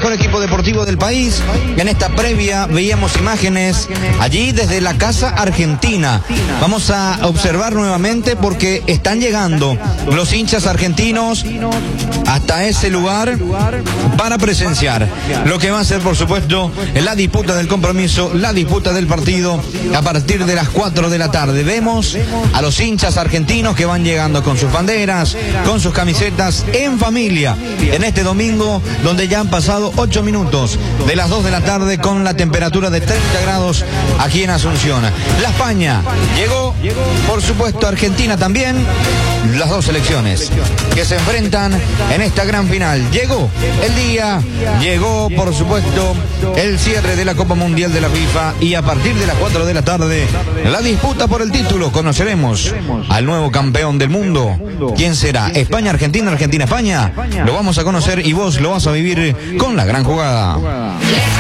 mejor equipo deportivo del país. En esta previa veíamos imágenes allí desde la Casa Argentina. Vamos a observar nuevamente porque están llegando los hinchas argentinos hasta ese lugar para presenciar lo que va a ser, por supuesto, la disputa del compromiso, la disputa del partido a partir de las 4 de la tarde. Vemos a los hinchas argentinos que van llegando con sus banderas, con sus camisetas, en familia, en este domingo donde ya han pasado 8 minutos de las 2 de la tarde con la temperatura de 30 grados aquí en Asunción. La España llegó, por supuesto Argentina también, las dos selecciones que se enfrentan en esta gran final. Llegó el día, llegó por supuesto el cierre de la Copa Mundial de la FIFA y a partir de las 4 de la tarde la disputa por el título. Conoceremos al nuevo campeón del mundo. ¿Quién será? España, Argentina, Argentina, España. Lo vamos a conocer y vos lo vas a vivir con La Gran Jugada.